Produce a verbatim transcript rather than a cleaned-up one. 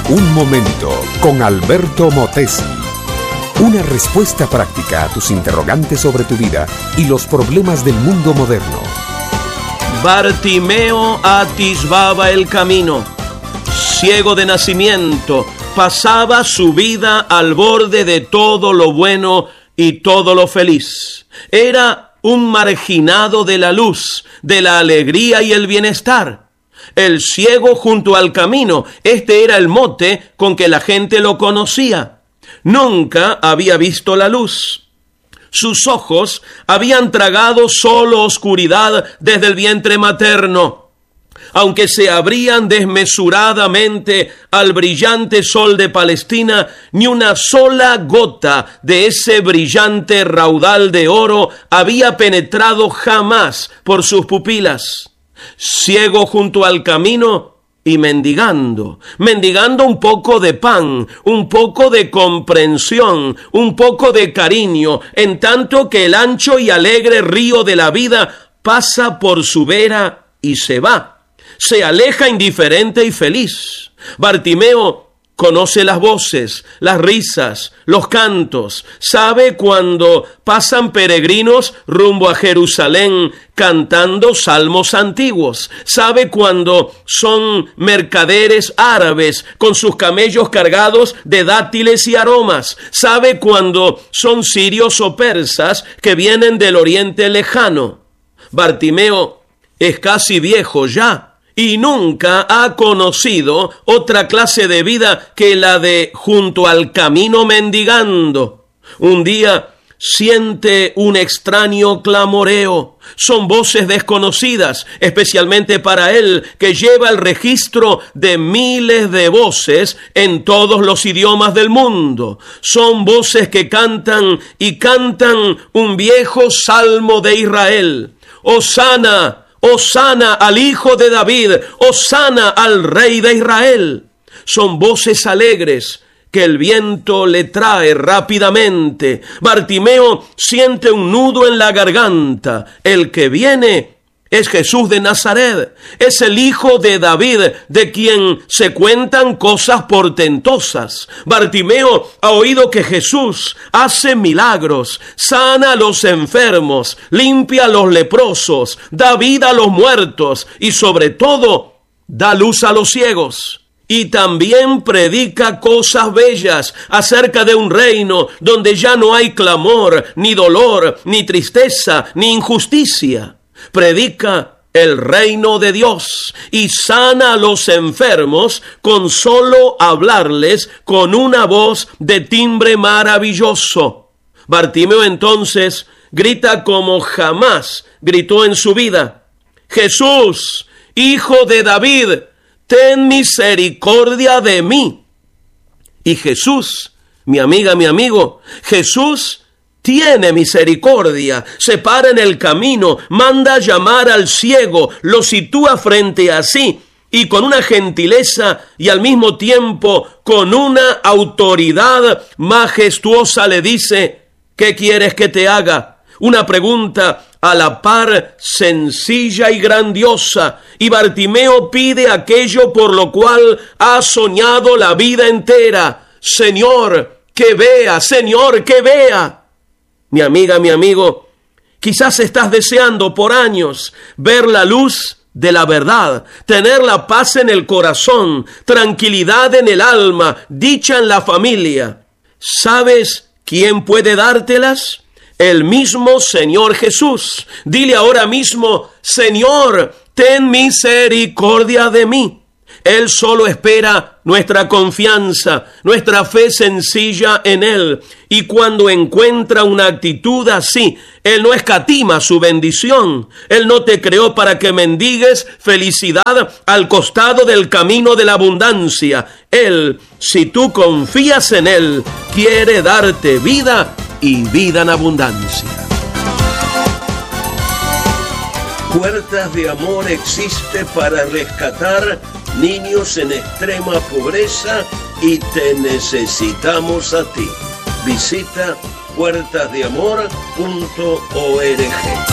Un momento con Alberto Motesi. Una respuesta práctica a tus interrogantes sobre tu vida y los problemas del mundo moderno. Bartimeo atisbaba el camino. Ciego de nacimiento, pasaba su vida al borde de todo lo bueno y todo lo feliz. Era un marginado de la luz, de la alegría y el bienestar. El ciego junto al camino, este era el mote con que la gente lo conocía. Nunca había visto la luz. Sus ojos habían tragado solo oscuridad desde el vientre materno. Aunque se abrían desmesuradamente al brillante sol de Palestina, ni una sola gota de ese brillante raudal de oro había penetrado jamás por sus pupilas. Ciego junto al camino y mendigando, mendigando un poco de pan, un poco de comprensión, un poco de cariño, en tanto que el ancho y alegre río de la vida pasa por su vera y se va. Se aleja indiferente y feliz. Bartimeo conoce las voces, las risas, los cantos. Sabe cuando pasan peregrinos rumbo a Jerusalén cantando salmos antiguos. Sabe cuando son mercaderes árabes con sus camellos cargados de dátiles y aromas. Sabe cuando son sirios o persas que vienen del oriente lejano. Bartimeo es casi viejo ya y nunca ha conocido otra clase de vida que la de junto al camino mendigando. Un día siente un extraño clamoreo. Son voces desconocidas, especialmente para él, que lleva el registro de miles de voces en todos los idiomas del mundo. Son voces que cantan y cantan un viejo salmo de Israel. Hosana, Hosana al Hijo de David, Hosana al Rey de Israel. Son voces alegres que el viento le trae rápidamente. Bartimeo siente un nudo en la garganta. El que viene es Jesús de Nazaret. Es el Hijo de David, de quien se cuentan cosas portentosas. Bartimeo ha oído que Jesús hace milagros, sana a los enfermos, limpia a los leprosos, da vida a los muertos y sobre todo da luz a los ciegos. Y también predica cosas bellas acerca de un reino donde ya no hay clamor, ni dolor, ni tristeza, ni injusticia. Predica el reino de Dios y sana a los enfermos con solo hablarles con una voz de timbre maravilloso. Bartimeo entonces grita como jamás gritó en su vida: Jesús, Hijo de David, ten misericordia de mí. Y Jesús, mi amiga, mi amigo, Jesús tiene misericordia, se para en el camino, manda llamar al ciego, lo sitúa frente a sí y con una gentileza y al mismo tiempo con una autoridad majestuosa le dice: ¿qué quieres que te haga? Una pregunta a la par sencilla y grandiosa, y Bartimeo pide aquello por lo cual ha soñado la vida entera: Señor, que vea, Señor, que vea. Mi amiga, mi amigo, quizás estás deseando por años ver la luz de la verdad, tener la paz en el corazón, tranquilidad en el alma, dicha en la familia. ¿Sabes quién puede dártelas? El mismo Señor Jesús. Dile ahora mismo: Señor, ten misericordia de mí. Él solo espera nuestra confianza, nuestra fe sencilla en Él. Y cuando encuentra una actitud así, Él no escatima su bendición. Él no te creó para que mendigues felicidad al costado del camino de la abundancia. Él, si tú confías en Él, quiere darte vida y vida en abundancia. Puertas de Amor existe para rescatar niños en extrema pobreza y te necesitamos a ti. Visita puertas de amor punto org.